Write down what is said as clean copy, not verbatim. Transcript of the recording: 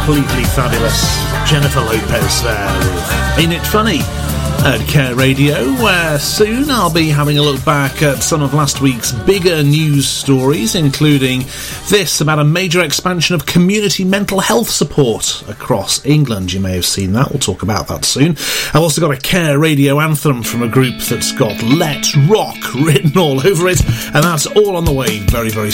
completely fabulous Jennifer Lopez there with Ain't It Funny at Care Radio, where soon I'll be having a look back at some of last week's bigger news stories, including this about a major expansion of community mental health support across England. You may have seen that. We'll talk about that soon. I've also got a Care Radio anthem from a group that's got Let's Rock written all over it, and that's all on the way very, very